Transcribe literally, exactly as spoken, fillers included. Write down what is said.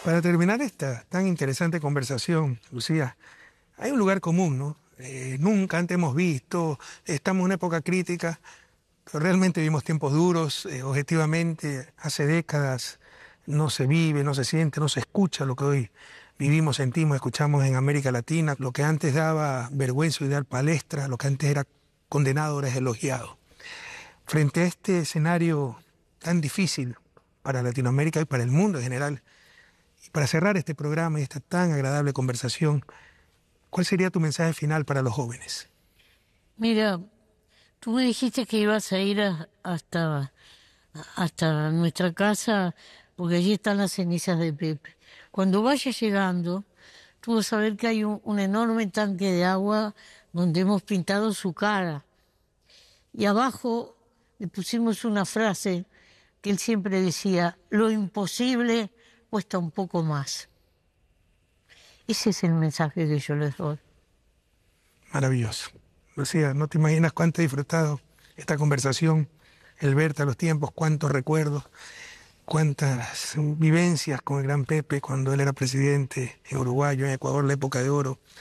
Para terminar esta tan interesante conversación, Lucía, hay un lugar común, ¿no? Eh, nunca antes hemos visto, estamos en una época crítica, pero realmente vivimos tiempos duros, eh, objetivamente, hace décadas no se vive, no se siente, no se escucha lo que hoy vivimos, sentimos, escuchamos en América Latina. Lo que antes daba vergüenza y dar palestra, lo que antes era condenado ahora es elogiado. Frente a este escenario tan difícil para Latinoamérica y para el mundo en general, y para cerrar este programa y esta tan agradable conversación, ¿cuál sería tu mensaje final para los jóvenes? Mira, tú me dijiste que ibas a ir a- hasta, hasta nuestra casa, porque allí están las cenizas de Pepe. Cuando vayas llegando, tú vas a ver que hay un, un enorme tanque de agua donde hemos pintado su cara. Y abajo le pusimos una frase que él siempre decía: lo imposible cuesta un poco más. Ese es el mensaje que yo les doy. Maravilloso. Lucía, no te imaginas cuánto he disfrutado esta conversación, el verte a los tiempos, cuántos recuerdos, cuántas vivencias con el gran Pepe cuando él era presidente en Uruguay, yo en Ecuador, la época de oro.